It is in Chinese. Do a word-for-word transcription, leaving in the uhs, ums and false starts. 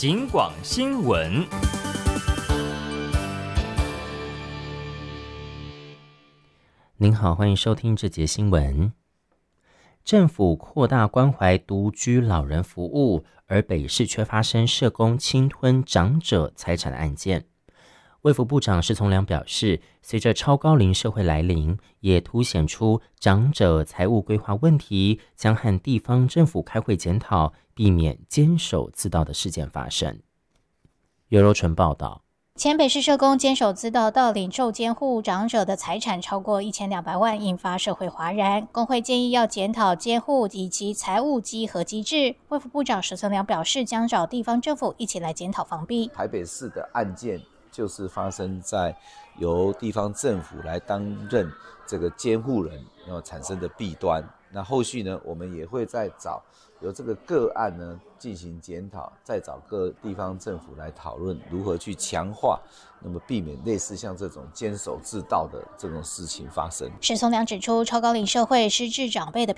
警广新闻。 您好，欢迎收听这节新闻。政府扩大关怀独居老人服务，而北市却发生社工侵吞长者财产的案件。卫福部长施从良表示，随着超高龄社会来临，也凸显出长者财务规划问题，将和地方政府开会检讨，避免监守自盗的事件发生。尤柔纯报道。 前北市社工监守自盗盗领受监护长者的财产超过一千两百万，引发社会哗然。工会建议要检讨监护以及财务稽核机制。卫福部长施从良表示，将找地方政府一起来检讨防弊。 台北市的案件就是发生在由地方政府来担任这个监护人然后产生的弊端。那后续呢，我们也会再找由这个个案呢进行检讨，再找各地方政府来讨论如何去强化，那么避免类似像这种监守自盗的这种事情发生。 施从良指出，超高龄社会失智长辈的